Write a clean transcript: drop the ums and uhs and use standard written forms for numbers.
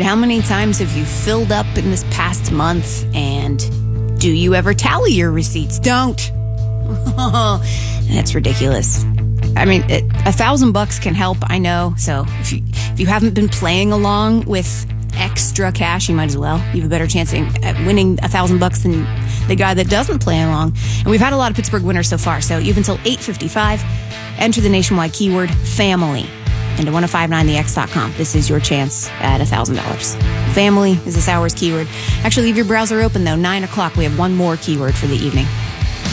how many times have you filled up in this past month, and do you ever tally your receipts? Don't. That's ridiculous. I mean, $1,000 can help, I know. So if you haven't been playing along with extra cash, you might as well. You have a better chance at winning $1,000 than the guy that doesn't play along. And we've had a lot of Pittsburgh winners so far. So you have until 8:55. Enter the nationwide keyword family into 1059thex.com. This is your chance at $1,000. Family is this hour's keyword. Actually, leave your browser open, though. 9 o'clock, we have one more keyword for the evening.